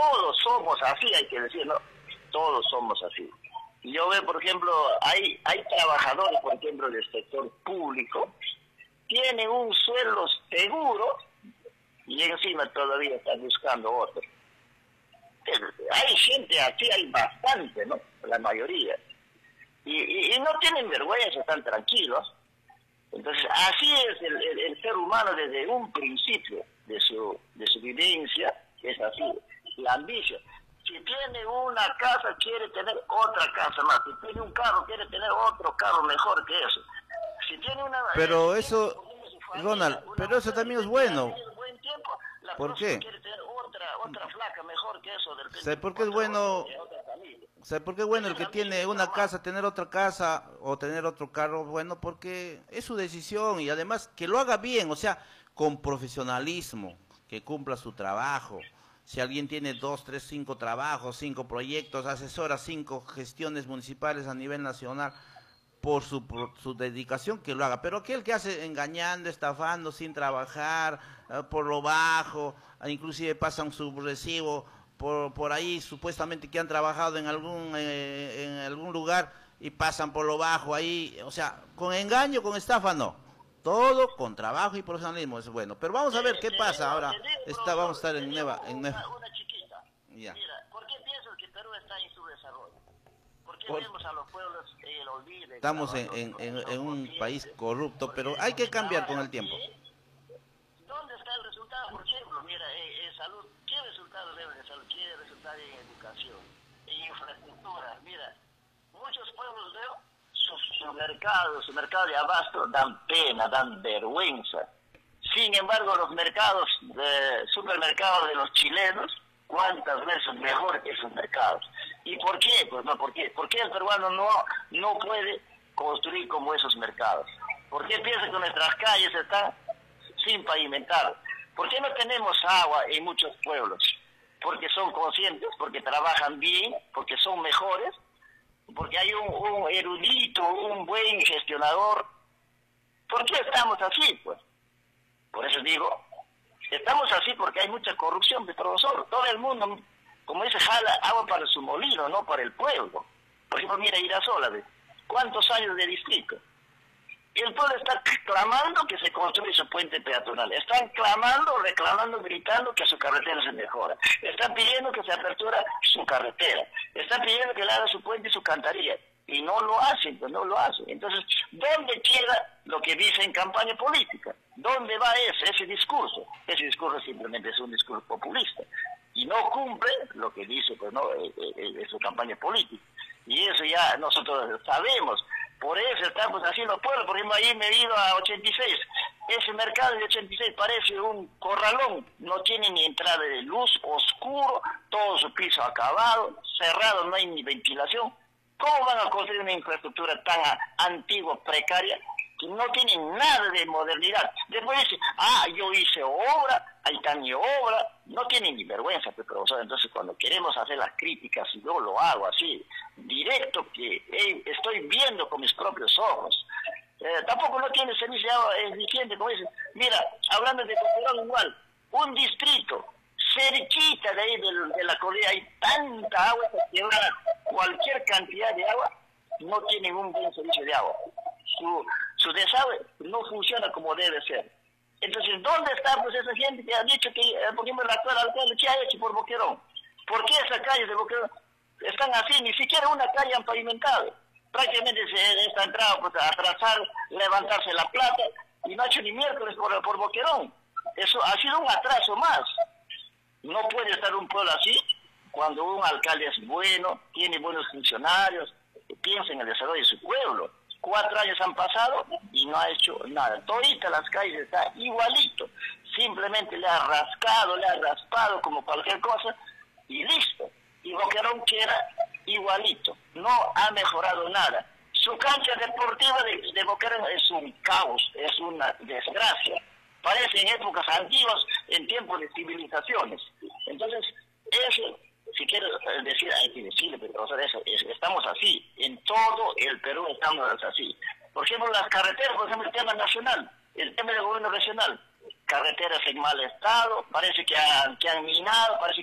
todos somos así, hay que decir, ¿no? Todos somos así. Y yo veo, por ejemplo, hay trabajadores, por ejemplo, del sector público, tienen un sueldo seguro y encima todavía están buscando otro. Hay gente así, hay bastante, ¿no? La mayoría. Y no tienen vergüenza, están tranquilos. Entonces, así es el ser humano desde un principio de su vivencia, es así, la ambición. Si tiene una casa, quiere tener otra casa más. Si tiene un carro, quiere tener otro carro mejor que eso. Si tiene una... Pero eso, familia, Ronald, pero eso también es bueno. Buen tiempo, la ¿Por qué? quiere tener otra flaca mejor que eso. ¿Sabe por qué es bueno? ¿Sabe por qué es bueno el que tiene una casa, tener otra casa o tener otro carro? Bueno, porque es su decisión y además que lo haga bien, o sea, con profesionalismo, que cumpla su trabajo. Si alguien tiene 2, 3, 5 trabajos, 5 proyectos, asesora 5 gestiones municipales a nivel nacional, por su dedicación que lo haga. Pero aquel que hace engañando, estafando, sin trabajar, por lo bajo, inclusive pasan su recibo por ahí, supuestamente que han trabajado en algún lugar y pasan por lo bajo ahí, o sea, con engaño, con estafa no. Todo con trabajo y profesionalismo es bueno. Pero vamos a ver qué pasa ahora. Vamos a estar en Nueva. Una chiquita. Ya. Mira, ¿por qué piensas que Perú está en su desarrollo? ¿Por qué Por- vemos a los pueblos el olvido? Estamos en un país corrupto, pero hay que cambiar con el tiempo. ¿Dónde está el resultado? Por ejemplo, mira, en salud, ¿qué resultado debe de salud? ¿Qué resultado en educación? En infraestructura, mira, muchos pueblos veo su mercado de abasto dan pena, dan vergüenza. Sin embargo, los supermercados de los chilenos, ¿cuántas veces mejor que esos mercados? ¿Y por qué? Pues no, ¿por qué? ¿Por qué el peruano no puede construir como esos mercados? ¿Por qué piensa que nuestras calles están sin pavimentar? ¿Por qué no tenemos agua en muchos pueblos? Porque son conscientes, porque trabajan bien, porque son mejores, porque hay un erudito, un buen gestionador. ¿Por qué estamos así, pues? Por eso digo, estamos así porque hay mucha corrupción de profesor. Todo el mundo, como dice, jala agua para su molino, no para el pueblo. Por ejemplo, mira Irasola, ¿cuántos años de distrito? El pueblo está clamando que se construya su puente peatonal. Están clamando, reclamando, gritando que su carretera se mejora. Están pidiendo que se apertura su carretera. Están pidiendo que le haga su puente y su cantaría. Y no lo hacen, pues no lo hacen. Entonces, ¿dónde queda lo que dice en campaña política? ¿Dónde va ese discurso? Ese discurso simplemente es un discurso populista. Y no cumple lo que dice, pues no, en su campaña política. Y eso ya nosotros sabemos. Por eso estamos haciendo pueblo. Por ejemplo, ahí me he ido a 86. Ese mercado de 86 parece un corralón. No tiene ni entrada de luz, oscuro, todo su piso acabado, cerrado, no hay ni ventilación. ¿Cómo van a construir una infraestructura tan antigua, precaria, que no tiene nada de modernidad? Después dice, yo hice obra, ahí está mi obra. No tienen ni vergüenza, pues, profesor. Entonces, cuando queremos hacer las críticas, yo lo hago así, directo, que estoy viendo con mis propios ojos. Tampoco no tiene servicio de agua eficiente, como dicen. Mira, hablando de Boquerón igual, un distrito cerquita de ahí de la cordillera hay tanta agua que cualquier cantidad de agua no tiene un buen servicio de agua. Su desagüe no funciona como debe ser. Entonces, ¿dónde está pues esa gente que ha dicho que, por ejemplo, el actual alcalde, qué ha hecho por Boquerón? ¿Por qué esas calles de Boquerón están así? Ni siquiera una calle han pavimentado. Prácticamente se está entrado pues, a trazar, levantarse la plata, y no ha hecho ni miércoles por Boquerón. Eso ha sido un atraso más. No puede estar un pueblo así cuando un alcalde es bueno, tiene buenos funcionarios, piensa en el desarrollo de su pueblo. 4 años han pasado y no ha hecho nada. Todita las calles está igualito. Simplemente le ha rascado, le ha raspado como cualquier cosa y listo. Y Boquerón queda igualito. No ha mejorado nada. Su cancha deportiva de Boquerón es un caos, es una desgracia. Parece en épocas antiguas, en tiempos de civilizaciones. Entonces, eso, si quiero decir, hay que decirle, pero o sea, estamos así. En todo el Perú estamos así. Por ejemplo, las carreteras, por ejemplo, el tema nacional, el tema del gobierno regional. Carreteras en mal estado, parece que han minado, parece